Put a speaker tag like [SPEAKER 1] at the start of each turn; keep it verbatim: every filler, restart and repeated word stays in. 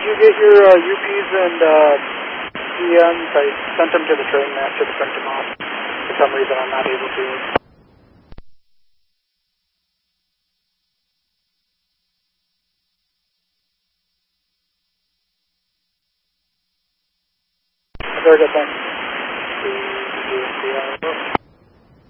[SPEAKER 1] you get your uh, U Ps and uh, D Ms? I sent them to the train master to print them off. For some reason, I'm not able to. Very good, thanks.